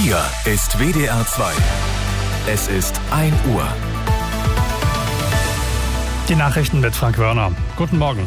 Hier ist WDR 2. Es ist 1 Uhr. Die Nachrichten mit Frank Wörner. Guten Morgen.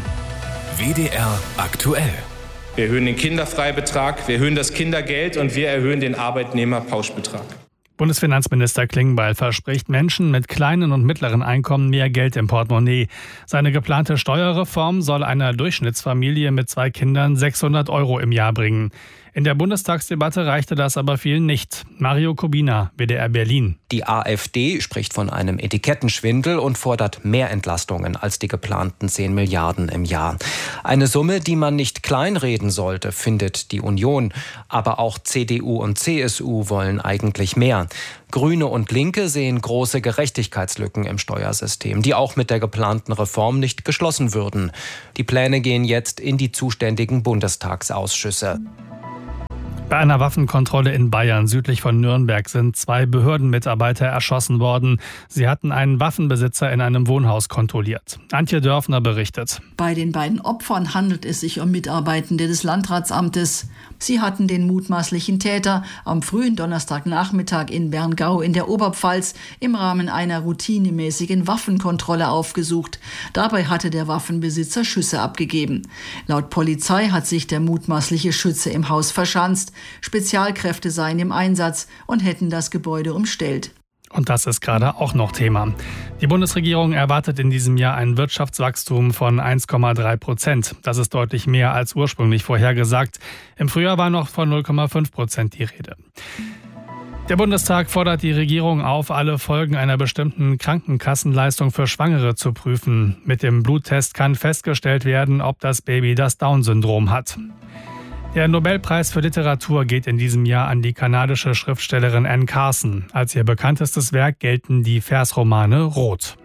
WDR aktuell. Wir erhöhen den Kinderfreibetrag, wir erhöhen das Kindergeld und wir erhöhen den Arbeitnehmerpauschbetrag. Bundesfinanzminister Klingbeil verspricht Menschen mit kleinen und mittleren Einkommen mehr Geld im Portemonnaie. Seine geplante Steuerreform soll einer Durchschnittsfamilie mit 2 Kindern 600 € im Jahr bringen. In der Bundestagsdebatte reichte das aber vielen nicht. Mario Kubina, WDR Berlin. Die AfD spricht von einem Etikettenschwindel und fordert mehr Entlastungen als die geplanten 10 Milliarden im Jahr. Eine Summe, die man nicht kleinreden sollte, findet die Union. Aber auch CDU und CSU wollen eigentlich mehr. Grüne und Linke sehen große Gerechtigkeitslücken im Steuersystem, die auch mit der geplanten Reform nicht geschlossen würden. Die Pläne gehen jetzt in die zuständigen Bundestagsausschüsse. Bei einer Waffenkontrolle in Bayern südlich von Nürnberg sind 2 Behördenmitarbeiter erschossen worden. Sie hatten einen Waffenbesitzer in einem Wohnhaus kontrolliert. Antje Dörfner berichtet. Bei den beiden Opfern handelt es sich um Mitarbeitende des Landratsamtes. Sie hatten den mutmaßlichen Täter am frühen Donnerstagnachmittag in Berngau in der Oberpfalz im Rahmen einer routinemäßigen Waffenkontrolle aufgesucht. Dabei hatte der Waffenbesitzer Schüsse abgegeben. Laut Polizei hat sich der mutmaßliche Schütze im Haus verschanzt. Spezialkräfte seien im Einsatz und hätten das Gebäude umstellt. Und das ist gerade auch noch Thema. Die Bundesregierung erwartet in diesem Jahr ein Wirtschaftswachstum von 1,3%. Das ist deutlich mehr als ursprünglich vorhergesagt. Im Frühjahr war noch von 0,5% die Rede. Der Bundestag fordert die Regierung auf, alle Folgen einer bestimmten Krankenkassenleistung für Schwangere zu prüfen. Mit dem Bluttest kann festgestellt werden, ob das Baby das Down-Syndrom hat. Der Nobelpreis für Literatur geht in diesem Jahr an die kanadische Schriftstellerin Anne Carson. Als ihr bekanntestes Werk gelten die Versromane Rot.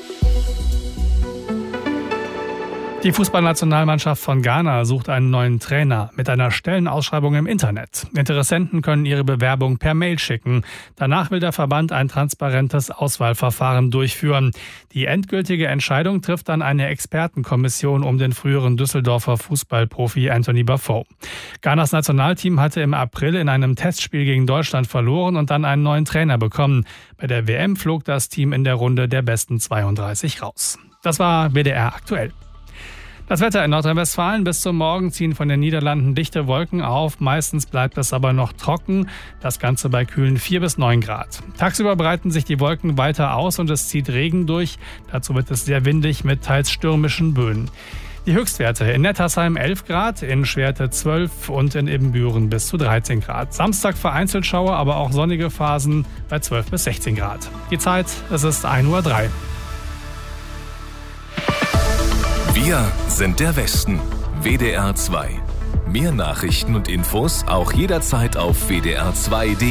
Die Fußballnationalmannschaft von Ghana sucht einen neuen Trainer mit einer Stellenausschreibung im Internet. Interessenten können ihre Bewerbung per Mail schicken. Danach will der Verband ein transparentes Auswahlverfahren durchführen. Die endgültige Entscheidung trifft dann eine Expertenkommission um den früheren Düsseldorfer Fußballprofi Anthony Baffoe. Ghanas Nationalteam hatte im April in einem Testspiel gegen Deutschland verloren und dann einen neuen Trainer bekommen. Bei der WM flog das Team in der Runde der besten 32 raus. Das war WDR aktuell. Das Wetter in Nordrhein-Westfalen: bis zum Morgen ziehen von den Niederlanden dichte Wolken auf. Meistens bleibt es aber noch trocken. Das Ganze bei kühlen 4 bis 9 Grad. Tagsüber breiten sich die Wolken weiter aus und es zieht Regen durch. Dazu wird es sehr windig mit teils stürmischen Böen. Die Höchstwerte: in Nettersheim 11 Grad, in Schwerte 12 und in Ibbenbüren bis zu 13 Grad. Samstag vereinzelt Schauer, aber auch sonnige Phasen bei 12 bis 16 Grad. Die Zeit: es ist 1:03 Uhr. Wir sind der Westen. WDR 2. Mehr Nachrichten und Infos auch jederzeit auf wdr2.de.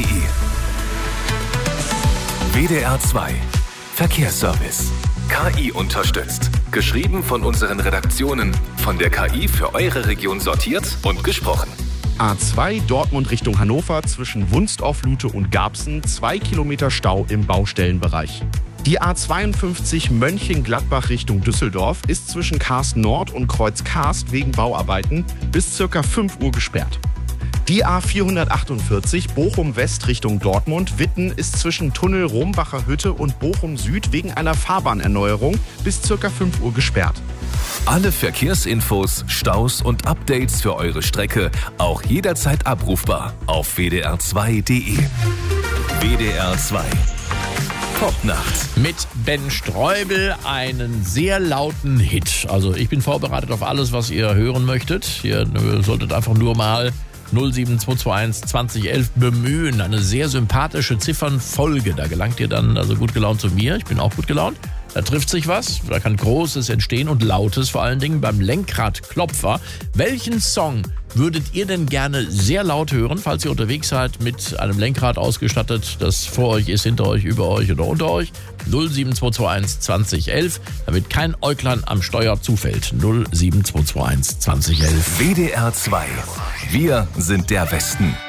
WDR 2. Verkehrsservice. KI unterstützt. Geschrieben von unseren Redaktionen. Von der KI für eure Region sortiert und gesprochen. A2 Dortmund Richtung Hannover zwischen Wunstorf-Lute und Garbsen 2 Kilometer Stau im Baustellenbereich. Die A52 Mönchengladbach Richtung Düsseldorf ist zwischen Karst Nord und Kreuz Karst wegen Bauarbeiten bis ca. 5 Uhr gesperrt. Die A448 Bochum West Richtung Dortmund-Witten ist zwischen Tunnel Rombacher Hütte und Bochum Süd wegen einer Fahrbahnerneuerung bis ca. 5 Uhr gesperrt. Alle Verkehrsinfos, Staus und Updates für eure Strecke auch jederzeit abrufbar auf wdr2.de. WDR 2. Popnacht. Mit Ben Streubel einen sehr lauten Hit. Also ich bin vorbereitet auf alles, was ihr hören möchtet. Ihr solltet einfach nur mal 07221 2011 bemühen. Eine sehr sympathische Ziffernfolge. Da gelangt ihr dann also gut gelaunt zu mir. Ich bin auch gut gelaunt. Da trifft sich was, da kann Großes entstehen und Lautes vor allen Dingen beim Lenkradklopfer. Welchen Song würdet ihr denn gerne sehr laut hören, falls ihr unterwegs seid mit einem Lenkrad ausgestattet, das vor euch ist, hinter euch, über euch oder unter euch? 07221 2011, damit kein Äuglein am Steuer zufällt. 07221 2011. WDR 2. Wir sind der Westen.